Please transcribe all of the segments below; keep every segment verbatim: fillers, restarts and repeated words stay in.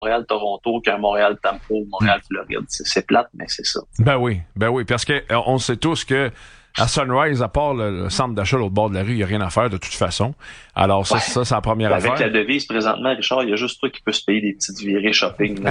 Montréal-Toronto qu'un Montréal-Tampa ou Montréal-Floride. C'est, c'est plate, mais c'est ça. Ben oui, ben oui, parce que euh, on sait tous que à Sunrise, à part le, le centre d'achat à l'autre bord de la rue, il n'y a rien à faire de toute façon. Alors ça, ouais. ça, c'est la première Avec affaire. Avec la devise, présentement, Richard, il y a juste toi qui peux se payer des petites virées shopping.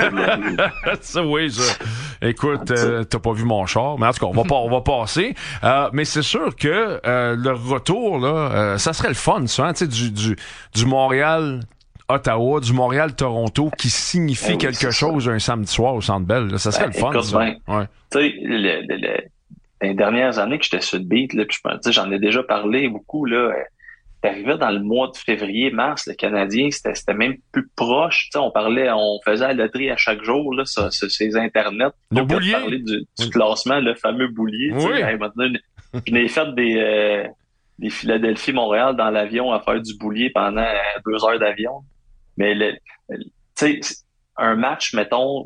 Ça, oui, ça. Écoute, euh, t'as pas vu mon char, mais en tout cas, on va, pas, on va passer. Euh, mais c'est sûr que euh, le retour, là, euh, ça serait le fun, ça, hein, tu sais, du, du, du Montréal... Ottawa, du Montréal-Toronto, qui signifie eh oui, quelque chose ça. Un samedi soir au Centre Bell. Là. Ça serait ben, le fun, écoute, ça. Ben, ouais. Tu sais, le, le, le, les dernières années que j'étais sur le beat, là, puis je, j'en ai déjà parlé beaucoup, là, t'arrivais dans le mois de février, mars, le Canadien, c'était, c'était même plus proche. Tu sais, on parlait, on faisait la loterie à chaque jour, là, sur, sur ces internets. Le boulier. Parler du, du oui. classement, le fameux boulier. Oui. Hey, maintenant, je n'ai fait des... Euh, des Philadelphie-Montréal dans l'avion à faire du boulier pendant euh, deux heures d'avion. Mais le, tu sais, un match, mettons,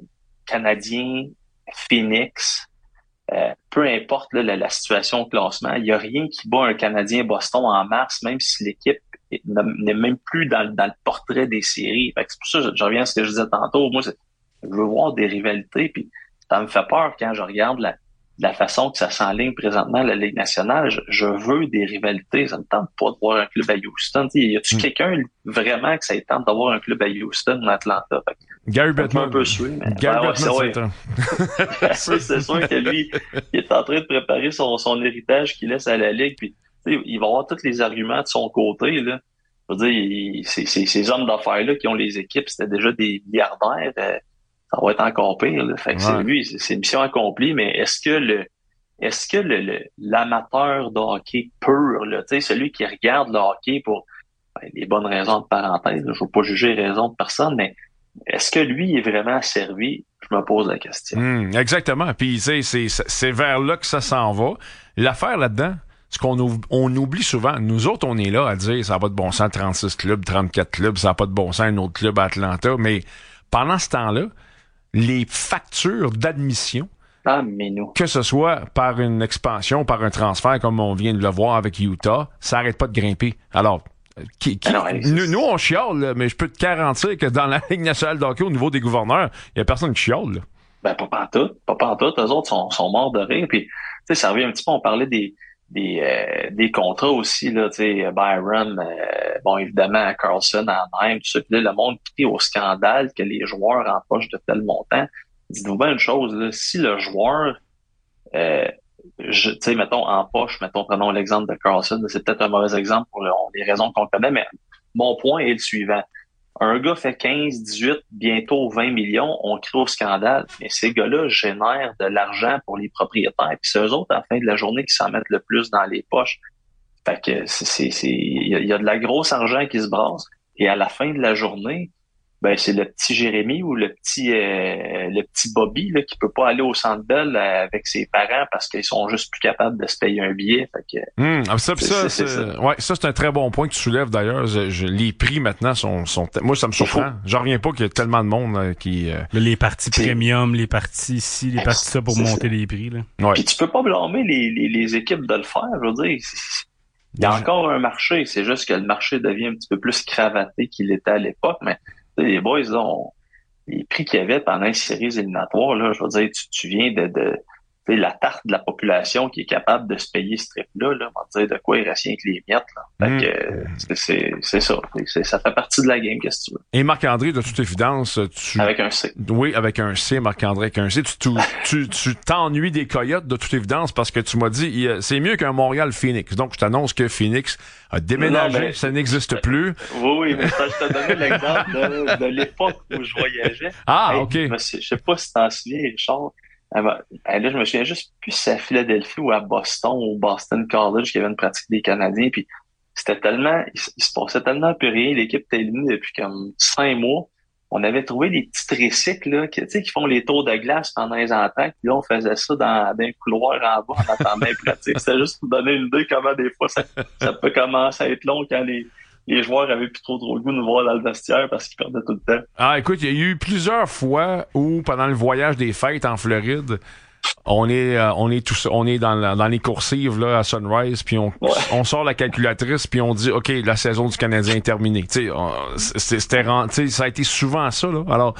Canadien-Phoenix, euh, peu importe là, la, la situation au classement, il n'y a rien qui bat un Canadien-Boston en mars, même si l'équipe n'est même plus dans, dans le portrait des séries. Fait que c'est pour ça que je, je reviens à ce que je disais tantôt. Moi, c'est, je veux voir des rivalités, puis ça me fait peur quand je regarde la, la façon que ça s'enligne présentement à la Ligue nationale. Je, je veux des rivalités. Ça me tente pas de voir un club à Houston. T'sais, y a-tu mm. quelqu'un vraiment que ça tente d'avoir un club à Houston ou à Atlanta? Fait, Gary Bettman. Un peu sué, mais Gary ben, Bettman, ouais, c'est, c'est sûr que lui, il est en train de préparer son, son héritage qu'il laisse à la Ligue. Puis, il va avoir tous les arguments de son côté. Là. Je veux dire, il, c'est, c'est, ces hommes d'affaires-là qui ont les équipes, c'était déjà des milliardaires. Euh, ça va être encore pire. Là. Fait que ouais. c'est lui, c'est, c'est mission accomplie, mais est-ce que le est-ce que le, le l'amateur de hockey pur, là, tu sais, celui qui regarde le hockey pour ben, des bonnes raisons de parenthèse, là, je veux pas juger les raisons de personne, mais est-ce que lui est vraiment servi? Je me pose la question. Mmh, exactement. Puis c'est, c'est, c'est vers là que ça s'en va. L'affaire là-dedans, ce qu'on on oublie souvent, nous autres, on est là à dire ça n'a pas de bon sens, trente-six clubs, trente-quatre clubs, ça n'a pas de bon sens, un autre club à Atlanta, mais pendant ce temps-là, les factures d'admission, ah, mais nous. que ce soit par une expansion, par un transfert, comme on vient de le voir avec Utah, ça n'arrête pas de grimper. Alors, qui, qui, non, nous, nous, on chiale, là, mais je peux te garantir que dans la Ligue nationale de hockey, au niveau des gouverneurs, il n'y a personne qui chiale. Là. Ben, pas pantoute. Pas pantoute. Eux autres sont, sont morts de rire. Puis, tu sais, ça revient un petit peu, on parlait des des euh, des contrats aussi, là, tu sais, Byron, euh, bon, évidemment, Carlson, Anaheim, tout ça. Puis là, le monde crie au scandale que les joueurs empochent de tel montant. Dites-vous bien une chose, là, si le joueur, euh, tu sais, mettons, empoche, mettons, prenons l'exemple de Carlson, c'est peut-être un mauvais exemple pour le, les raisons qu'on connaît, mais mon point est le suivant. Un gars fait quinze, dix-huit, bientôt vingt millions, on crie au scandale, mais ces gars-là génèrent de l'argent pour les propriétaires, puis c'est eux autres, à la fin de la journée, qui s'en mettent le plus dans les poches. Fait que c'est, c'est, c'est, il y a, y a de la grosse argent qui se brasse, et à la fin de la journée, ben c'est le petit Jérémy ou le petit euh, le petit Bobby là qui peut pas aller au Centre Bell avec ses parents parce qu'ils sont juste plus capables de se payer un billet. Fait que mmh, ça, c'est, ça, c'est, c'est, c'est, ça. Ouais, ça c'est un très bon point que tu soulèves d'ailleurs. Je, je, les prix maintenant sont sont moi ça me surprend. J'en reviens pas qu'il y a tellement de monde là, qui euh... les parties premium, les parties ici, les parties ça pour monter ça. Les prix là. Ouais. Puis tu peux pas blâmer les, les les équipes de le faire. Je veux dire, il y a encore un marché. C'est juste que le marché devient un petit peu plus cravaté qu'il était à l'époque, mais les boys, là, on, les prix qu'il y avait pendant les séries éliminatoires, là, je veux dire, tu, tu viens de, de, de la tarte de la population qui est capable de se payer ce trip-là, là, on va dire de quoi il reste rien que les miettes, là. Fait mmh. que, c'est, c'est, c'est ça. C'est, ça fait partie de la game, qu'est-ce que tu veux. Et Marc-André, de toute évidence, tu... Avec un C. Oui, avec un C, Marc-André, avec un C. Tu, tu, tu, tu t'ennuies des Coyotes, de toute évidence, parce que tu m'as dit, il, c'est mieux qu'un Montréal-Phoenix. Donc, je t'annonce que Phoenix a déménagé, non, mais, ça n'existe plus. Oui, oui, mais ça, je t'ai donné l'exemple de, de l'époque où je voyageais. Ah, hey, OK. Je sais pas si t'en souviens, Richard. Là, je me souviens juste plus si c'est à Philadelphie ou à Boston ou Boston College qu'il y avait une pratique des Canadiens. Puis c'était tellement, il, il se passait tellement plus rien. L'équipe était éliminée depuis comme cinq mois. On avait trouvé des petits tricycles là, qui, tu sais, qui font les tours de glace pendant les entraques. Puis là, on faisait ça dans, dans un couloir en bas en attendant les pratiques. C'était juste pour donner une idée comment des fois ça, ça peut commencer à être long quand les les joueurs avaient plus trop trop le goût de nous voir dans le vestiaire parce qu'ils perdaient tout le temps. Ah, écoute, il y a eu plusieurs fois où, pendant le voyage des fêtes en Floride, on est, euh, on est tous, on est dans, la, dans les coursives, là, à Sunrise, puis on, ouais. on sort la calculatrice, puis on dit, OK, la saison du Canadien est terminée. Tu sais, c'était, tu sais, ça a été souvent ça, là. Alors,